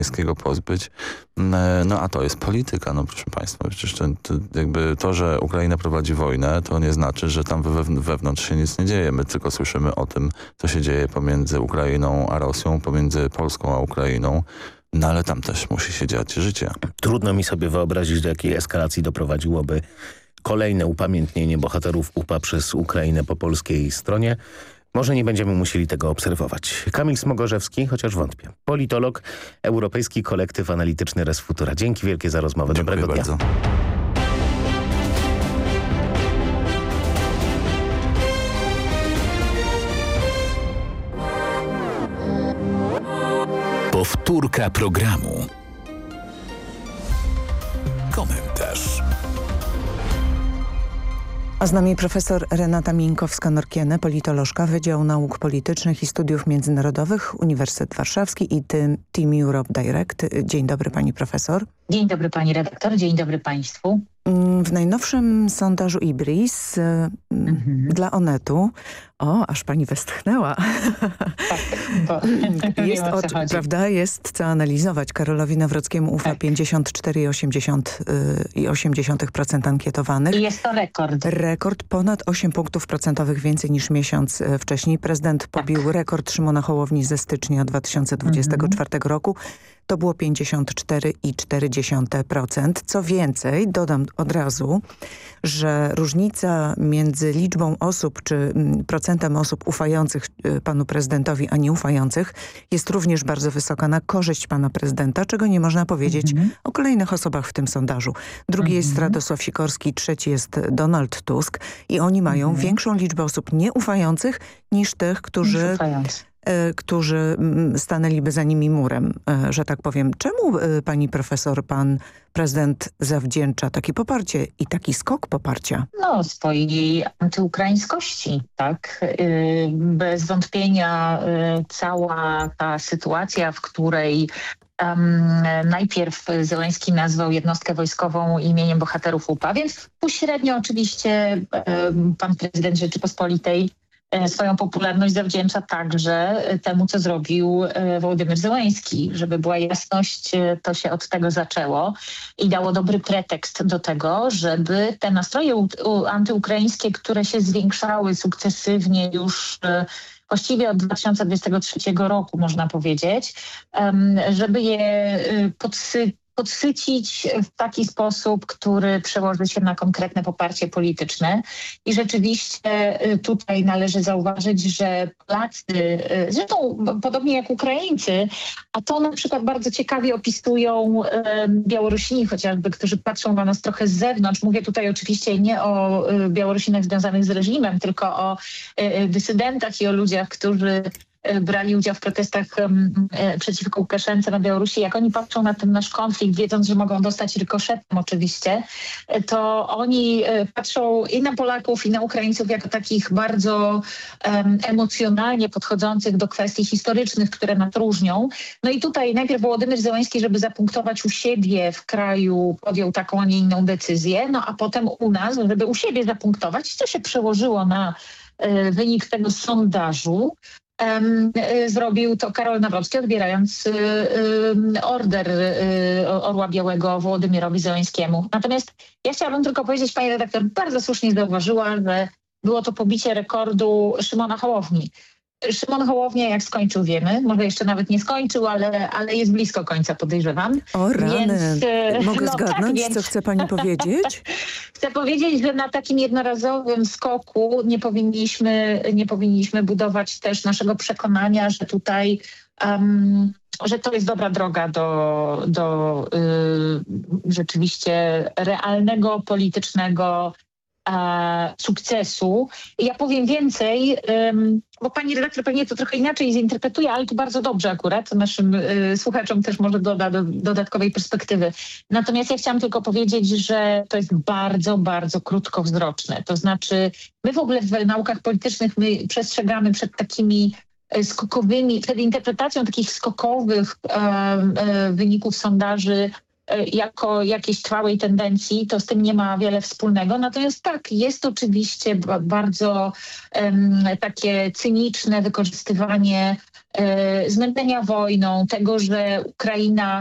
Europejskiego pozbyć. No a to jest polityka, no proszę państwa. Przecież jakby to, że Ukraina prowadzi wojnę, to nie znaczy, że tam wewnątrz się nic nie dzieje. My tylko słyszymy o tym, co się dzieje pomiędzy Ukrainą a Rosją, pomiędzy Polską a Ukrainą. No ale tam też musi się dziać życie. Trudno mi sobie wyobrazić, do jakiej eskalacji doprowadziłoby kolejne upamiętnienie bohaterów UPA przez Ukrainę po polskiej stronie. Może nie będziemy musieli tego obserwować. Kamil Smogorzewski, chociaż wątpię. Politolog, Europejski Kolektyw Analityczny Res Futura. Dzięki wielkie za rozmowę. Dziękuję Dobrego dnia. bardzo. Powtórka programu. Komentarz. A z nami profesor Renata Mińkowska-Norkiene, politolożka, Wydział Nauk Politycznych i Studiów Międzynarodowych, Uniwersytet Warszawski i Team Europe Direct. Dzień dobry pani profesor. Dzień dobry pani redaktor, dzień dobry państwu. W najnowszym sondażu IBRIS dla Onetu, aż pani westchnęła. Tak, jest co analizować. Karolowi Nawrockiemu ufa 54,8% ankietowanych. I jest to rekord. Rekord, ponad 8 punktów procentowych więcej niż miesiąc wcześniej. Prezydent pobił rekord Szymona Hołowni ze stycznia 2024 roku. To było 54,4%. Co więcej, dodam od razu, że różnica między liczbą osób, czy procentem osób ufających panu prezydentowi, a nieufających jest również bardzo wysoka na korzyść pana prezydenta, czego nie można powiedzieć o kolejnych osobach w tym sondażu. Drugi jest Radosław Sikorski, trzeci jest Donald Tusk i oni mają większą liczbę osób nieufających niż tych, którzy stanęliby za nimi murem, że tak powiem. Czemu pani profesor, pan prezydent zawdzięcza takie poparcie i taki skok poparcia? No, swojej antyukraińskości, tak. Bez wątpienia cała ta sytuacja, w której najpierw Zełenski nazwał jednostkę wojskową imieniem bohaterów UPA, więc pośrednio oczywiście pan prezydent Rzeczypospolitej swoją popularność zawdzięcza także temu, co zrobił Wołodymyr Zełenski. Żeby była jasność, to się od tego zaczęło i dało dobry pretekst do tego, żeby te nastroje antyukraińskie, które się zwiększały sukcesywnie już właściwie od 2023 roku, można powiedzieć, żeby je podsycić w taki sposób, który przełoży się na konkretne poparcie polityczne. I rzeczywiście tutaj należy zauważyć, że Polacy, zresztą podobnie jak Ukraińcy, a to na przykład bardzo ciekawie opisują Białorusini chociażby, którzy patrzą na nas trochę z zewnątrz. Mówię tutaj oczywiście nie o Białorusinach związanych z reżimem, tylko o dysydentach i o ludziach, którzy brali udział w protestach przeciwko Łukaszence na Białorusi, jak oni patrzą na ten nasz konflikt, wiedząc, że mogą dostać rykoszetem oczywiście, to oni patrzą i na Polaków, i na Ukraińców jako takich bardzo emocjonalnie podchodzących do kwestii historycznych, które nas różnią. No i tutaj najpierw Wołodymyr Zełenski, żeby zapunktować u siebie w kraju, podjął taką, a nie inną decyzję, no a potem u nas, żeby u siebie zapunktować, co się przełożyło na wynik tego sondażu. Zrobił to Karol Nawrocki, odbierając order Orła Białego Wołodymyrowi Zełenskiemu. Natomiast ja chciałabym tylko powiedzieć, pani redaktor bardzo słusznie zauważyła, że było to pobicie rekordu Szymona Hołowni. Szymon Hołownia jak skończył wiemy, może jeszcze nawet nie skończył, ale jest blisko końca, podejrzewam. O rany, mogę zgadnąć, tak, co chce pani powiedzieć? Chcę powiedzieć, że na takim jednorazowym skoku nie powinniśmy budować też naszego przekonania, że tutaj że to jest dobra droga do rzeczywiście realnego, politycznego sukcesu. Ja powiem więcej, bo pani redaktor pewnie to trochę inaczej zinterpretuje, ale to bardzo dobrze akurat naszym słuchaczom też może doda dodatkowej perspektywy. Natomiast ja chciałam tylko powiedzieć, że to jest bardzo, bardzo krótkowzroczne. To znaczy my w ogóle w naukach politycznych przestrzegamy przed takimi skokowymi, przed interpretacją takich skokowych wyników sondaży jako jakiejś trwałej tendencji, to z tym nie ma wiele wspólnego. Natomiast tak, jest oczywiście bardzo takie cyniczne wykorzystywanie zmęczenia wojną, tego, że Ukraina